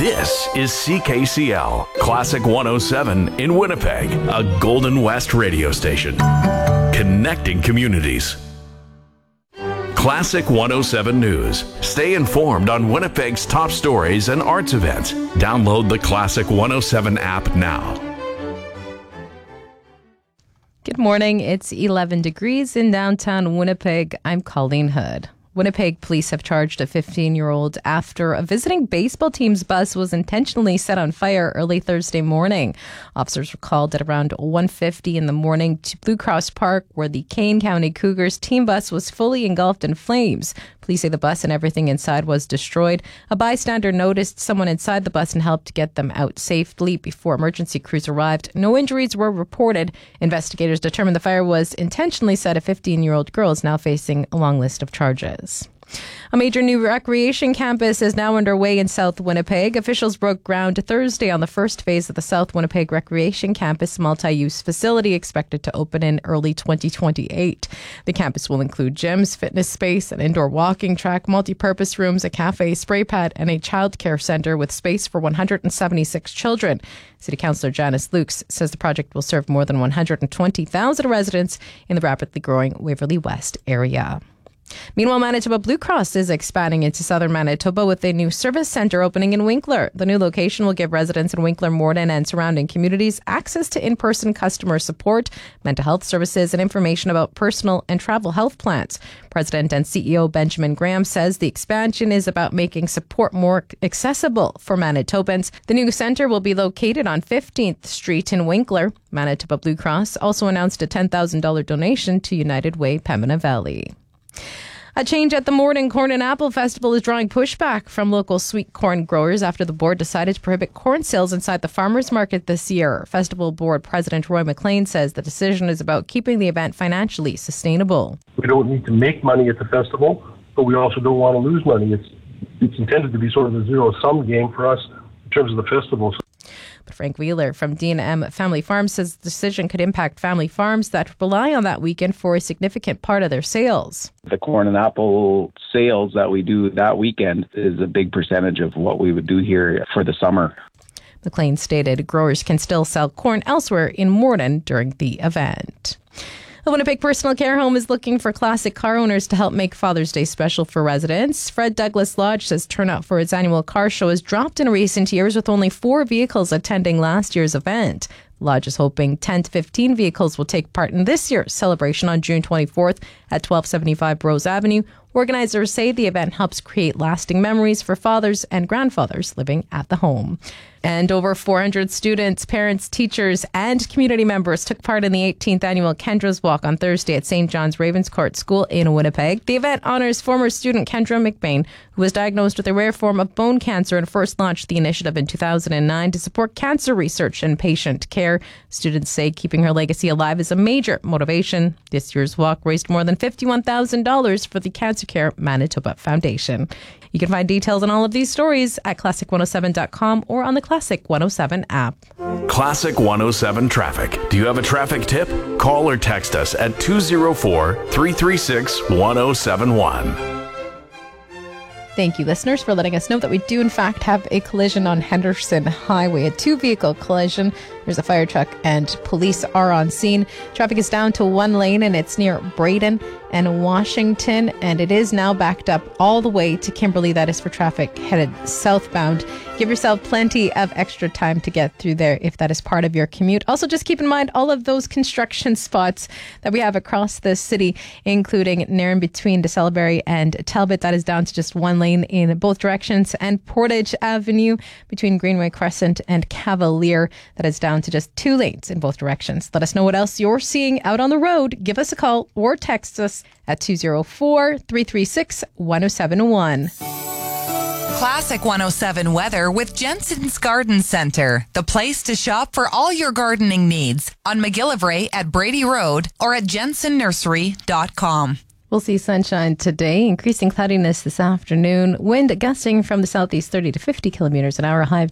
This is CKCL, Classic 107 in Winnipeg, a Golden West radio station. Connecting communities. Classic 107 News. Stay informed on Winnipeg's top stories and arts events. Download the Classic 107 app now. Good morning. It's 11 degrees in downtown Winnipeg. I'm Colleen Hood. Winnipeg police have charged a 15-year-old after a visiting baseball team's bus was intentionally set on fire early Thursday morning. Officers were called at around 1:50 in the morning to Blue Cross Park, where the Kane County Cougars team bus was fully engulfed in flames. Police say the bus and everything inside was destroyed. A bystander noticed someone inside the bus and helped get them out safely before emergency crews arrived. No injuries were reported. Investigators determined the fire was intentionally set. A 15-year-old girl is now facing a long list of charges. A major new recreation campus is now underway in South Winnipeg. Officials broke ground Thursday on the first phase of the South Winnipeg Recreation Campus multi-use facility, expected to open in early 2028. The campus will include gyms, fitness space, an indoor walking track, multi-purpose rooms, a cafe, spray pad, and a childcare centre with space for 176 children. City Councillor Janice Lukes says the project will serve more than 120,000 residents in the rapidly growing Waverley West area. Meanwhile, Manitoba Blue Cross is expanding into southern Manitoba with a new service centre opening in Winkler. The new location will give residents in Winkler, Morden, and surrounding communities access to in-person customer support, mental health services, and information about personal and travel health plans. President and CEO Benjamin Graham says the expansion is about making support more accessible for Manitobans. The new centre will be located on 15th Street in Winkler. Manitoba Blue Cross also announced a $10,000 donation to United Way Pembina Valley. A change at the Morden Corn and Apple Festival is drawing pushback from local sweet corn growers after the board decided to prohibit corn sales inside the farmers market this year. Festival board president Roy McLean says the decision is about keeping the event financially sustainable. We don't need to make money at the festival, but we also don't want to lose money. It's intended to be sort of a zero-sum game for us in terms of the festival. But Frank Wheeler from D&M Family Farms says the decision could impact family farms that rely on that weekend for a significant part of their sales. The corn and apple sales that we do that weekend is a big percentage of what we would do here for the summer. McLean stated growers can still sell corn elsewhere in Morden during the event. The Winnipeg Personal Care Home is looking for classic car owners to help make Father's Day special for residents. Fred Douglas Lodge says turnout for its annual car show has dropped in recent years, with only 4 vehicles attending last year's event. Lodge is hoping 10 to 15 vehicles will take part in this year's celebration on June 24th at 1275 Rose Avenue. Organizers say the event helps create lasting memories for fathers and grandfathers living at the home. And over 400 students, parents, teachers, and community members took part in the 18th annual Kendra's Walk on Thursday at St. John's Ravenscourt School in Winnipeg. The event honors former student Kendra McBain, who was diagnosed with a rare form of bone cancer and first launched the initiative in 2009 to support cancer research and patient care. Students say keeping her legacy alive is a major motivation. This year's walk raised more than $51,000 for the Cancer Care Manitoba Foundation. You can find details on all of these stories at classic107.com or on the Classic 107 app. Classic 107 Traffic. Do you have a traffic tip? Call or text us at 204-336-1071. Thank you, listeners, for letting us know that we do, in fact, have a collision on Henderson Highway, a 2-vehicle collision. There's a fire truck and police are on scene. Traffic is down to 1 lane and it's near Braden and Washington, and it is now backed up all the way to Kimberley. That is for traffic headed southbound. Give yourself plenty of extra time to get through there if that is part of your commute. Also, just keep in mind all of those construction spots that we have across the city, including near in between DeSalberry and Talbot. That is down to just 1 lane in both directions, and Portage Avenue between Greenway Crescent and Cavalier. That is down to just 2 lanes in both directions. Let us know what else you're seeing out on the road. Give us a call or text us at 204-336-1071. Classic 107 weather with Jensen's Garden Center, the place to shop for all your gardening needs on McGillivray at Brady Road or at jensennursery.com. We'll see sunshine today, increasing cloudiness this afternoon. Wind gusting from the southeast 30 to 50 kilometers an hour, high of